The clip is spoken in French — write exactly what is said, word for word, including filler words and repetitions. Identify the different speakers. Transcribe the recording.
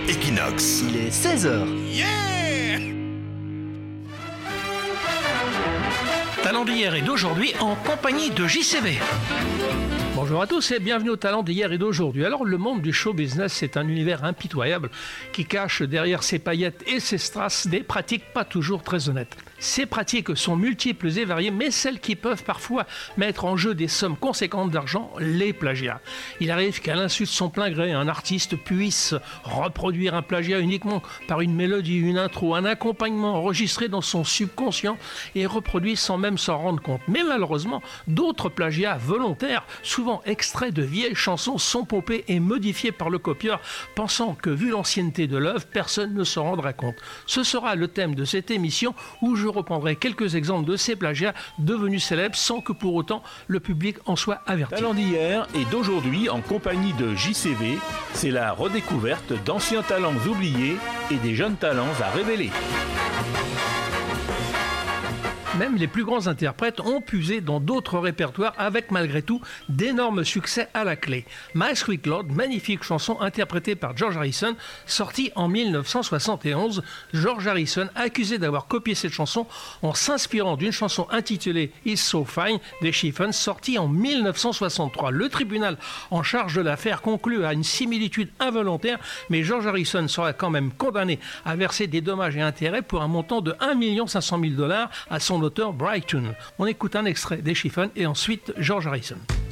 Speaker 1: Equinox.
Speaker 2: Il est seize heures.
Speaker 1: Yeah!
Speaker 3: Talent d'hier et d'aujourd'hui en compagnie de J C V. Bonjour à tous et bienvenue au Talent d'hier et d'aujourd'hui. Alors le monde du show business, c'est un univers impitoyable qui cache derrière ses paillettes et ses strass des pratiques pas toujours très honnêtes. Ces pratiques sont multiples et variées, mais celles qui peuvent parfois mettre en jeu des sommes conséquentes d'argent, les plagiats. Il arrive qu'à l'insu de son plein gré, un artiste puisse reproduire un plagiat uniquement par une mélodie, une intro, un accompagnement enregistré dans son subconscient et reproduit sans même s'en rendre compte. Mais malheureusement, d'autres plagiats volontaires, souvent extraits de vieilles chansons, sont pompés et modifiés par le copieur, pensant que vu l'ancienneté de l'œuvre, personne ne s'en rendra compte. Ce sera le thème de cette émission où je reprendrai quelques exemples de ces plagiats devenus célèbres sans que pour autant le public en soit averti.
Speaker 4: Talent d'hier et d'aujourd'hui en compagnie de J C V, c'est la redécouverte d'anciens talents oubliés et des jeunes talents à révéler.
Speaker 3: Même les plus grands interprètes ont puisé dans d'autres répertoires avec malgré tout d'énormes succès à la clé. My Sweet Lord, magnifique chanson interprétée par George Harrison, sortie en mille neuf cent soixante et onze. George Harrison, accusé d'avoir copié cette chanson en s'inspirant d'une chanson intitulée It's So Fine des Chiffons, sortie en mille neuf cent soixante-trois. Le tribunal en charge de l'affaire conclut à une similitude involontaire, mais George Harrison sera quand même condamné à verser des dommages et intérêts pour un montant de un million cinq cent mille dollars à son auteur Brighton. On écoute un extrait des Chiffons et ensuite George Harrison.